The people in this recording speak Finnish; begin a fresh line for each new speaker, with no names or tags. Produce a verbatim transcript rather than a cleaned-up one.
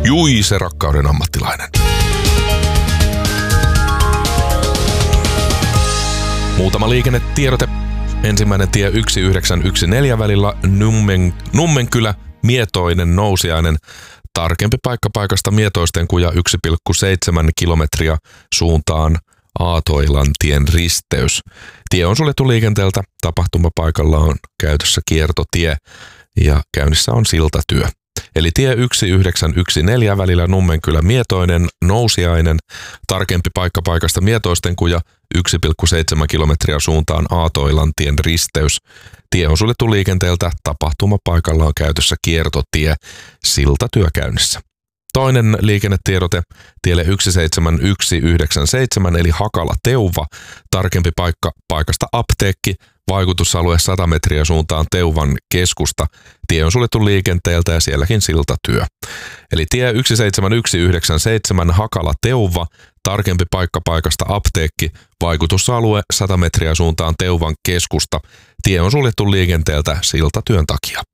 Jui, se rakkauden ammattilainen. Muutama liikennetiedote. Ensimmäinen tie yksi yhdeksän yksi neljä välillä Nummen, Nummenkylä, Mietoinen, Nousiainen. Tarkempi paikka paikasta Mietoisten kuja yksi pilkku seitsemän kilometriä suuntaan Aatoilantien risteys. Tie on suljettu liikenteeltä. Tapahtumapaikalla on käytössä kiertotie ja käynnissä on siltatyö. Eli tie yksi yhdeksän yksi neljä välillä Nummenkylä, Mietoinen, Nousiainen. Tarkempi paikka paikasta Mietoisten kuja yksi pilkku seitsemän kilometriä suuntaan Aatoilantien risteys. Tie on suljettu liikenteeltä. Tapahtumapaikalla on käytössä kiertotie, siltatyö käynnissä. Toinen liikennetiedote tielle yksi seitsemän yksi yhdeksän seitsemän eli Hakala-Teuva. Tarkempi paikka paikasta apteekki. Vaikutusalue sata metriä suuntaan Teuvan keskusta. Tie on suljettu liikenteeltä ja sielläkin siltatyö. Eli tie yksi seitsemän yksi yhdeksän seitsemän Hakala-Teuva. Tarkempi paikka paikasta apteekki. Vaikutusalue sata metriä suuntaan Teuvan keskusta. Tie on suljettu liikenteeltä siltatyön takia.